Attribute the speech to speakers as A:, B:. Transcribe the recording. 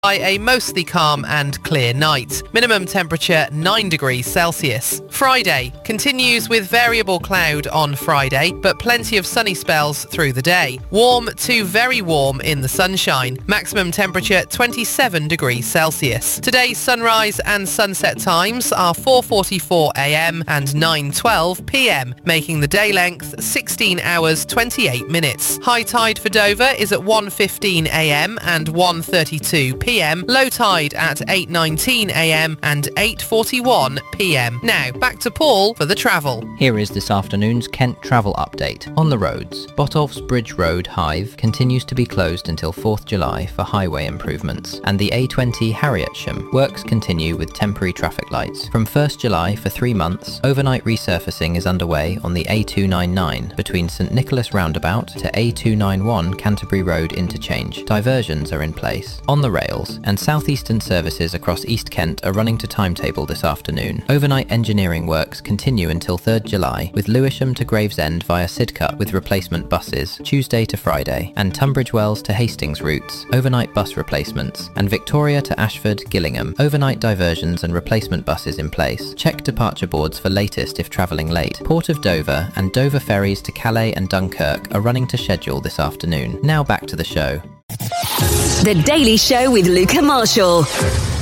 A: By a mostly calm and clear night. Minimum temperature 9 degrees Celsius. Friday continues with variable cloud on Friday, but plenty of sunny spells through the day. Warm to very warm in the sunshine. Maximum temperature 27 degrees Celsius. Today's sunrise and sunset times are 4:44 a.m. and 9:12 p.m, making the day length 16 hours 28 minutes. High tide for Dover is at 1:15 a.m. and 1:32 p.m. Low tide at 8:19 a.m. and 8:41 p.m. Now, back to Paul for the travel.
B: Here is this afternoon's Kent travel update. On the roads, Botolph's Bridge Road Hive continues to be closed until 4th July for highway improvements, and the A20 Harrietsham works continue with temporary traffic lights. From 1st July for 3 months, overnight resurfacing is underway on the A299 between St Nicholas Roundabout to A291 Canterbury Road interchange. Diversions are in place. On the rails, and southeastern services across East Kent are running to timetable this afternoon. Overnight engineering works continue until 3rd July, with Lewisham to Gravesend via Sidcup with replacement buses, Tuesday to Friday, and Tunbridge Wells to Hastings routes, overnight bus replacements, and Victoria to Ashford, Gillingham, overnight diversions and replacement buses in place. Check departure boards for latest if travelling late. Port of Dover and Dover ferries to Calais and Dunkirk are running to schedule this afternoon. Now back to the show.
C: The Daily Show with Luca Marshall.